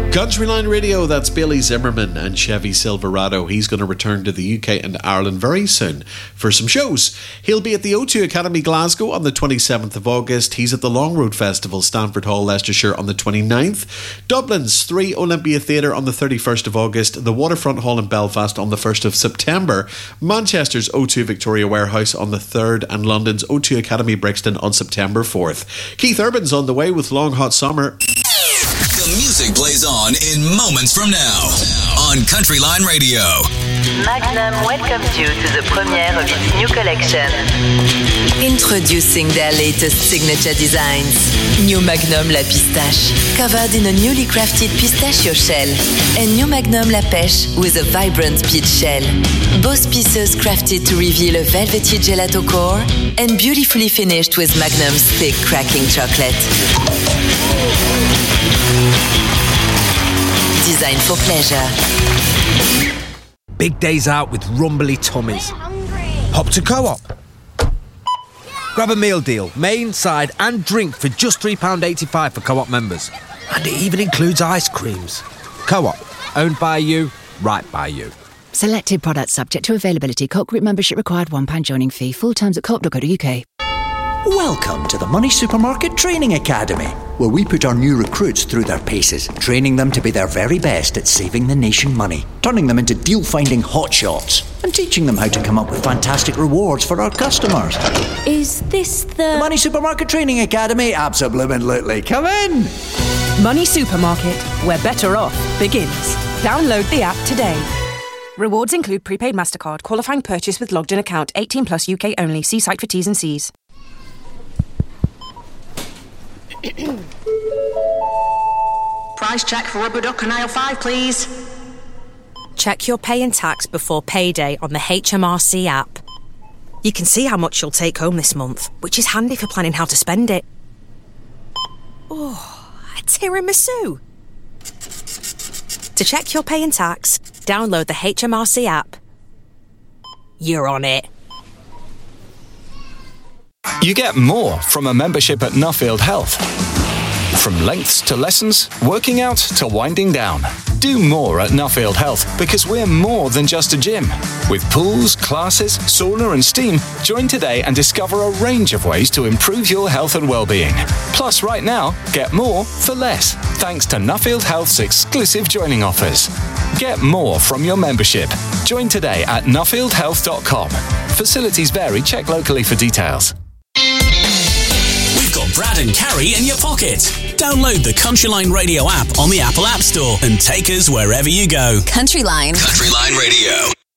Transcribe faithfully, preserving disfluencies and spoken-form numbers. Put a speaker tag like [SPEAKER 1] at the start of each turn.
[SPEAKER 1] Countryline Radio, that's Billy Zimmerman and Chevy Silverado. He's going to return to the U K and Ireland very soon for some shows. He'll be at the O two Academy Glasgow on the twenty-seventh of August. He's at the Long Road Festival, Stanford Hall, Leicestershire on the twenty-ninth. Dublin's three Olympia Theatre on the thirty-first of August. The Waterfront Hall in Belfast on the first of September. Manchester's O two Victoria Warehouse on the third. And London's O two Academy Brixton on September fourth. Keith Urban's on the way with Long Hot Summer.
[SPEAKER 2] The music plays on in moments from now on Countryline Radio.
[SPEAKER 3] Magnum welcomes you to the premiere of its new collection.
[SPEAKER 4] Introducing their latest signature designs. New Magnum La Pistache, covered in a newly crafted pistachio shell. And New Magnum La Pêche with a vibrant peach shell. Both pieces crafted to reveal a velvety gelato core and beautifully finished with Magnum's thick cracking chocolate. Designed for pleasure.
[SPEAKER 5] Big days out with rumbly tummies. Hop to Co-op. Grab a meal deal, main, side and drink for just three pounds eighty-five for Co-op members. And it even includes ice creams. Co-op, owned by you, right by you.
[SPEAKER 6] Selected products subject to availability. Co-op group membership required, one pound joining fee. Full terms at co op dot co dot U K.
[SPEAKER 7] Welcome to the Money Supermarket Training Academy, where we put our new recruits through their paces, training them to be their very best at saving the nation money, turning them into deal-finding hotshots, and teaching them how to come up with fantastic rewards for our customers.
[SPEAKER 8] Is this the...
[SPEAKER 7] The Money Supermarket Training Academy? Absolutely. Come in!
[SPEAKER 8] Money Supermarket, where better off begins. Download the app today. Rewards include prepaid MasterCard, qualifying purchase with logged-in account, eighteen plus U K only. See site for T's and C's.
[SPEAKER 9] Price check for rubber duck and aisle five, please.
[SPEAKER 10] Check your pay and tax before payday on the H M R C app. You can see how much you'll take home this month, which is handy for planning how to spend it. Oh, a tiramisu. To check your pay and tax, download the H M R C app. You're on it.
[SPEAKER 11] You get more from a membership at Nuffield Health. From lengths to lessons, working out to winding down. Do more at Nuffield Health because we're more than just a gym. With pools, classes, sauna and steam, join today and discover a range of ways to improve your health and well-being. Plus, right now, get more for less, thanks to Nuffield Health's exclusive joining offers. Get more from your membership. Join today at nuffield health dot com. Facilities vary. Check locally for details.
[SPEAKER 2] We've got Brad and Carrie in your pocket. Download the Countryline Radio app on the Apple App Store and take us wherever you go.
[SPEAKER 4] Countryline.
[SPEAKER 2] Countryline Radio.